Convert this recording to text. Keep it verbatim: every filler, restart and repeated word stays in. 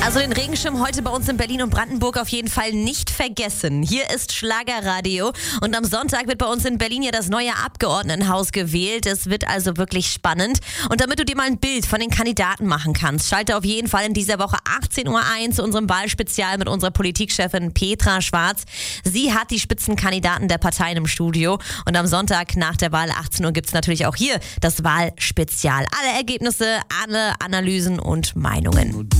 Also den Regenschirm heute bei uns in Berlin und Brandenburg auf jeden Fall nicht vergessen. Hier ist Schlagerradio und am Sonntag wird bei uns in Berlin ja das neue Abgeordnetenhaus gewählt. Es wird also wirklich spannend. Und damit du dir mal ein Bild von den Kandidaten machen kannst, schalte auf jeden Fall in dieser Woche achtzehn Uhr eins zu unserem Wahlspezial mit unserer Politikchefin Petra Schwarz. Sie hat die Spitzenkandidaten der Parteien im Studio und am Sonntag nach der Wahl achtzehn Uhr gibt es natürlich auch hier das Wahlspezial. Alle Ergebnisse, alle Analysen und Meinungen.